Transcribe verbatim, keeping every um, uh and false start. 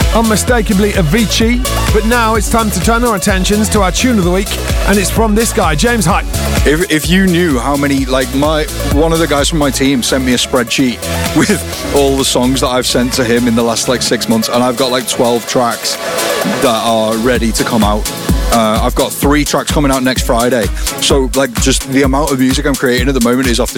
unmistakably Avicii. But now it's time to turn our attentions to our tune of the week, and it's from this guy, James Hype. If, if you knew how many, like my one of the guys from my team sent me a spreadsheet with all the songs that I've sent to him in the last like six months, and I've got like twelve tracks that are ready to come out. Uh, I've got three tracks coming out next Friday. So like just the amount of music I'm creating at the moment is off the